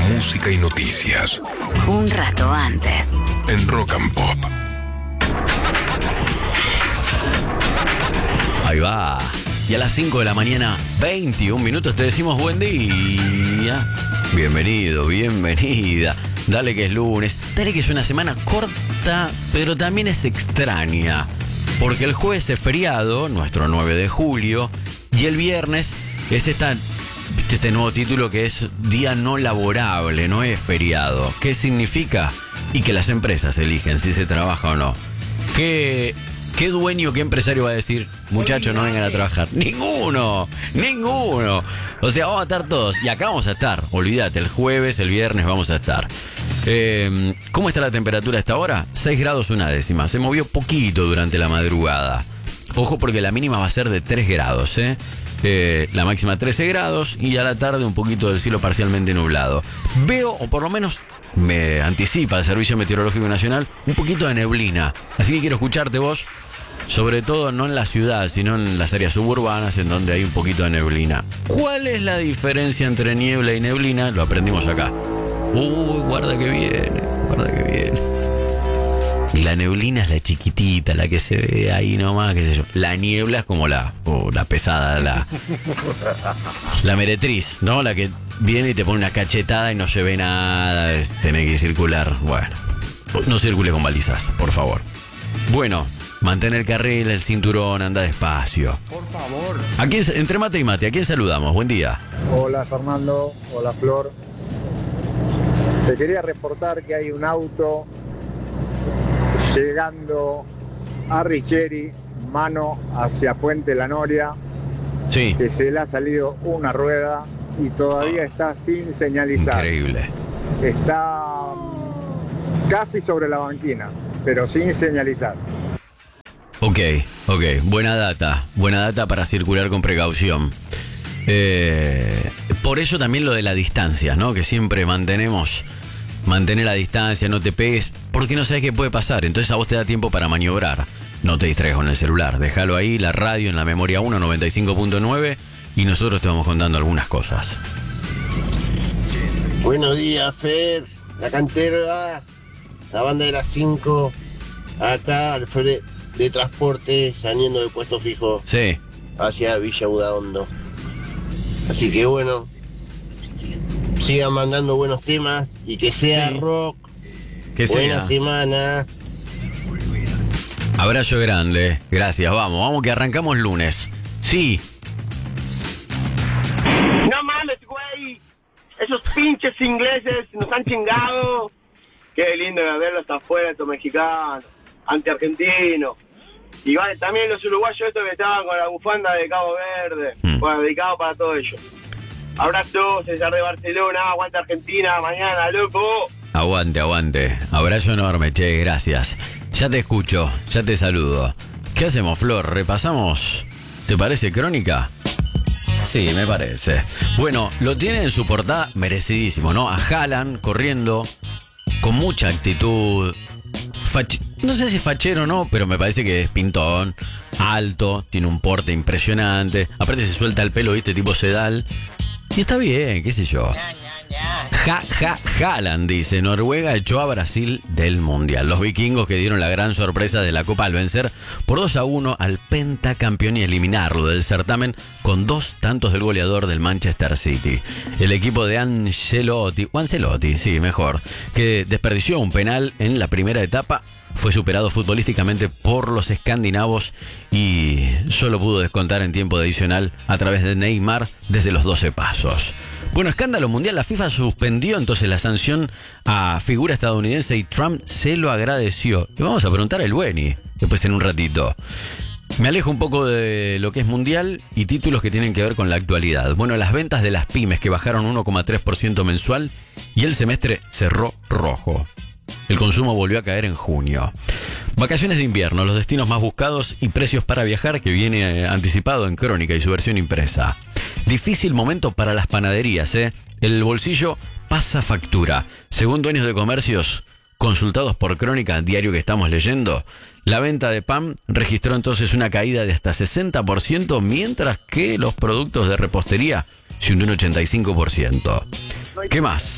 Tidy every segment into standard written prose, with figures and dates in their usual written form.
música y noticias. Un rato antes. En Rock and Pop. Ahí va. Y a las 5 de la mañana, 21 minutos, te decimos buen día. Bienvenido, bienvenida. Dale que es lunes. Dale que es una semana corta, pero también es extraña. Porque el jueves es feriado, nuestro 9 de julio, y el viernes es este nuevo título que es día no laborable, no es feriado. ¿Qué significa? Y que las empresas eligen si se trabaja o no. ¿Qué dueño, qué empresario va a decir, muchachos, no vengan a trabajar? ¡Ninguno! O sea, vamos a estar todos. Y acá vamos a estar. Olvídate, el jueves, el viernes vamos a estar. ¿Cómo está la temperatura a esta hora? 6 grados una décima. Se movió poquito durante la madrugada. Ojo porque la mínima va a ser de 3 grados, la máxima 13 grados y a la tarde un poquito del cielo parcialmente nublado. Veo, o por lo menos me anticipa el Servicio Meteorológico Nacional, un poquito de neblina. Así que quiero escucharte vos, sobre todo no en la ciudad, sino en las áreas suburbanas en donde hay un poquito de neblina. ¿Cuál es la diferencia entre niebla y neblina? Lo aprendimos acá. Uy, guarda que viene. La neblina es la chiquitita, la que se ve ahí nomás, qué sé yo. La niebla es como la pesada, la meretriz, ¿no? La que viene y te pone una cachetada y no se ve nada, tenés que circular. Bueno, no circule con balizas, por favor. Bueno, mantén el carril, el cinturón, anda despacio. Por favor. Entre mate y mate, ¿a quién saludamos? Buen día. Hola Fernando, hola Flor. Te quería reportar que hay un auto llegando a Richeri, mano hacia Puente La Noria, Sí. que se le ha salido una rueda y todavía está sin señalizar. Increíble. Está casi sobre la banquina, pero sin señalizar. Ok. Buena data para circular con precaución. Por eso también lo de la distancia, ¿no? Que siempre mantener la distancia, no te pegues, porque no sabes qué puede pasar. Entonces a vos te da tiempo para maniobrar. No te distraigas con el celular. Déjalo ahí, la radio en la memoria 1, 95.9, y nosotros te vamos contando algunas cosas. Buenos días, Fer. La cantera, la banda de las 5, acá al Fer de transporte, saliendo de puesto fijo. Sí. Hacia Villa Udaondo. Así que bueno, sigan mandando buenos temas y que sea rock. Que Buena sea. semana. Abrazo grande. Gracias. Vamos que arrancamos lunes. Sí. No mames, güey. Esos pinches ingleses nos han chingado. Qué lindo verlos afuera, estos mexicanos, anti-argentinos. Y vale, también los uruguayos estos que estaban con la bufanda de Cabo Verde. Bueno, dedicado para todo ello. Abrazo, César de Barcelona, aguanta Argentina, mañana, loco. Aguante. Abrazo enorme, che, gracias. Ya te escucho, ya te saludo. ¿Qué hacemos, Flor? ¿Repasamos? ¿Te parece crónica? Sí, me parece. Bueno, lo tiene en su portada merecidísimo, ¿no? A Haaland corriendo con mucha actitud. No sé si fachero o no, pero me parece que es pintón, alto, tiene un porte impresionante. Aparte se suelta el pelo, ¿viste? Tipo sedal. Y está bien, qué sé yo. Haaland dice, Noruega echó a Brasil del Mundial. Los vikingos que dieron la gran sorpresa de la Copa al vencer por 2-1 al pentacampeón y eliminarlo del certamen con 2 tantos del goleador del Manchester City. El equipo de Ancelotti, sí, mejor, que desperdició un penal en la primera etapa, fue superado futbolísticamente por los escandinavos y solo pudo descontar en tiempo adicional a través de Neymar desde los 12 pasos. Bueno, escándalo mundial. La FIFA suspendió entonces la sanción a figura estadounidense y Trump se lo agradeció. Y vamos a preguntar al Bueni después en un ratito. Me alejo un poco de lo que es mundial y títulos que tienen que ver con la actualidad. Bueno, las ventas de las pymes que bajaron 1,3% mensual y el semestre cerró rojo. El consumo volvió a caer en junio. Vacaciones de invierno, los destinos más buscados y precios para viajar que viene anticipado en Crónica y su versión impresa. Difícil momento para las panaderías, ¿eh? El bolsillo pasa factura. Según dueños de comercios consultados por Crónica, diario que estamos leyendo, la venta de pan registró entonces una caída de hasta 60%, mientras que los productos de repostería se hundió un 85%. ¿Qué más?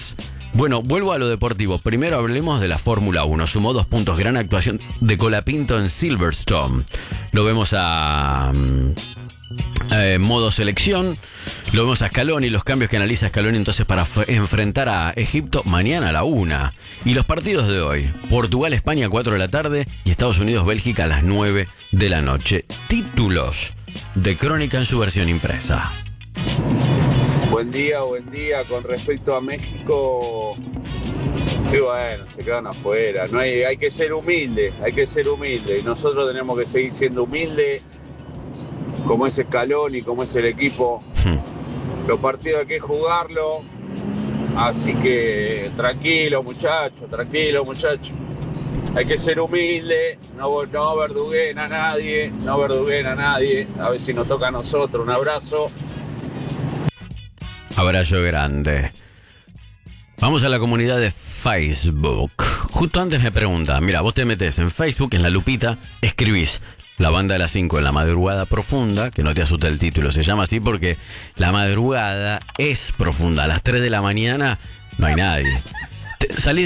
Bueno, vuelvo a lo deportivo. Primero hablemos de la Fórmula 1. Sumó 2 puntos. Gran actuación de Colapinto en Silverstone. Lo vemos a modo selección. Lo vemos a Scaloni, los cambios que analiza Scaloni entonces para enfrentar a Egipto mañana a la 1. Y los partidos de hoy: Portugal-España a 4 de la tarde y Estados Unidos-Bélgica a las 9 de la noche. Títulos de Crónica en su versión impresa. Buen día. Con respecto a México, y bueno, se quedan afuera. No hay que ser humilde, Y nosotros tenemos que seguir siendo humildes, como es Scaloni, como es el equipo. Los partidos hay que jugarlo. Así que tranquilo, muchachos. Hay que ser humilde, no verduguen a nadie. A ver si nos toca a nosotros. Un abrazo. Abrazo grande. Vamos a la comunidad de Facebook. Justo antes me preguntan, mira, vos te metés en Facebook, en la lupita, escribís La Banda de las 5 en la madrugada profunda, que no te asusta el título, se llama así porque la madrugada es profunda. A las 3 de la mañana no hay nadie. Salís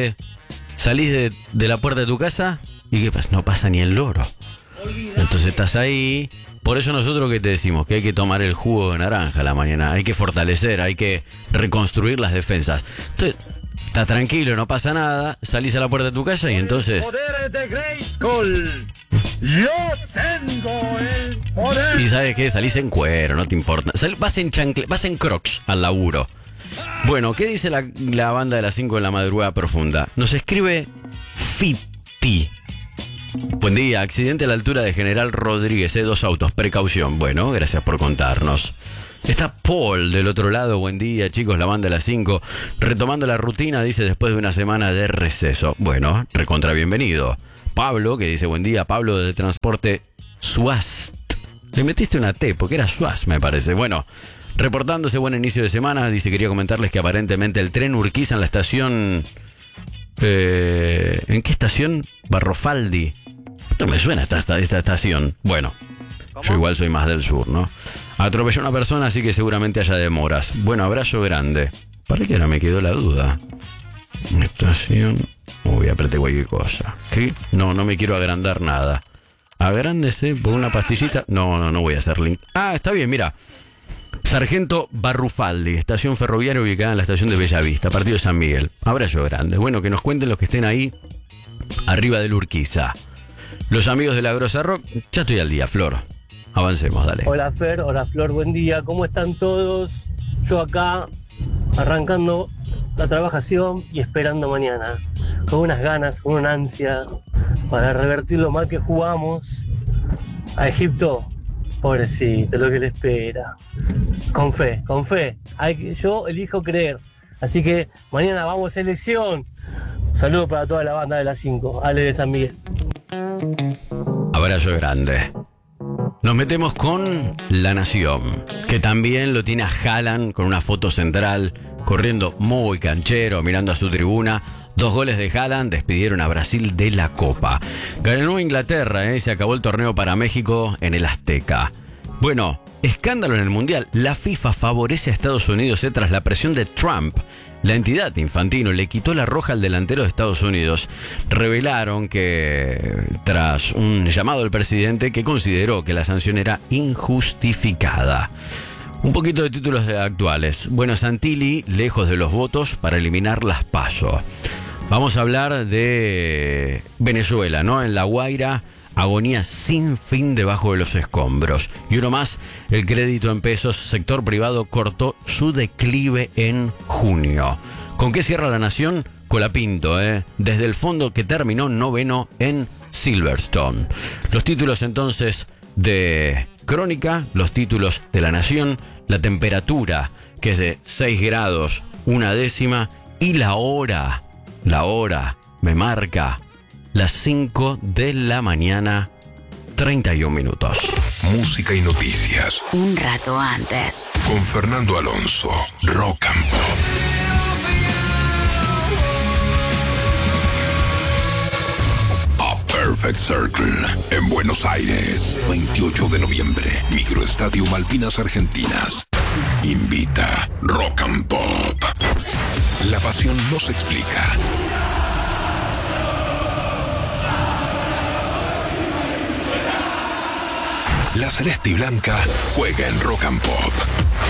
de la puerta de tu casa y ¿qué pasa? No pasa ni el loro. Entonces estás ahí. Por eso nosotros que te decimos que hay que tomar el jugo de naranja a la mañana, hay que fortalecer, hay que reconstruir las defensas. Entonces, estás tranquilo, no pasa nada, salís a la puerta de tu casa y entonces... ¡Poder de Grayskull! ¡Yo tengo el poder! Y ¿sabes qué? Salís en cuero, no te importa. Vas en Crocs al laburo. Bueno, ¿qué dice la banda de las 5 en la madrugada profunda? Nos escribe Fiti. Buen día, accidente a la altura de General Rodríguez, 2 autos, precaución. Bueno, gracias por contarnos. Está Paul del otro lado, buen día chicos, la banda de las 5, retomando la rutina, dice, después de una semana de receso. Bueno, recontra bienvenido. Pablo, que dice, buen día, Pablo de Transporte Suast. Le metiste una T, porque era Suast, me parece. Bueno, reportándose, buen inicio de semana, dice, quería comentarles que aparentemente el tren Urquiza en la estación... ¿en qué estación? Barrofaldi. No me suena esta estación. Bueno, ¿cómo? Yo igual soy más del sur, ¿no? Atropelló a una persona, así que seguramente haya demoras. Bueno, abrazo grande. ¿Para qué ahora me quedó la duda? Estación... Uy, apreté cualquier cosa. ¿Sí? No me quiero agrandar nada. Agrándese por una pastillita. No voy a hacer link. Ah, está bien, mira. Sargento Barrufaldi, estación ferroviaria ubicada en la estación de Bellavista, partido de San Miguel. Abrazo grande. Bueno, que nos cuenten los que estén ahí arriba del Urquiza. Los amigos de la Grosa Rock, ya estoy al día, Flor. Avancemos, dale. Hola Fer, hola Flor, buen día. ¿Cómo están todos? Yo acá arrancando la trabajación y esperando mañana. Con unas ganas, con una ansia para revertir lo mal que jugamos a Egipto. Pobrecito, lo que le espera. Con fe. Yo elijo creer. Así que mañana vamos a selección. Saludos para toda la banda de las 5. Ale de San Miguel. Abrazo grande. Nos metemos con La Nación, que también lo tiene a Haaland con una foto central, corriendo muy canchero, mirando a su tribuna. 2 goles de Haaland despidieron a Brasil de la Copa. Ganó Inglaterra, se acabó el torneo para México en el Azteca. Bueno, escándalo en el Mundial. La FIFA favorece a Estados Unidos tras la presión de Trump. La entidad Infantino le quitó la roja al delantero de Estados Unidos. Revelaron que, tras un llamado del presidente que consideró que la sanción era injustificada. Un poquito de títulos actuales. Bueno, Santilli, lejos de los votos para eliminar las PASO. Vamos a hablar de Venezuela, ¿no? En La Guaira, agonía sin fin debajo de los escombros. Y uno más, el crédito en pesos, sector privado cortó su declive en junio. ¿Con qué cierra La Nación? Colapinto, desde el fondo que terminó noveno en Silverstone. Los títulos entonces de Crónica, los títulos de La Nación, la temperatura que es de 6 grados, 1/10 y la hora me marca las 5 de la mañana, 31 minutos. Música y noticias. Un rato antes. Con Fernando Alonso, Rock and Pop. Perfect Circle, en Buenos Aires, 28 de noviembre, Microestadio Malvinas Argentinas. Invita Rock and Pop. La pasión no se explica. La Celeste y Blanca juega en Rock and Pop.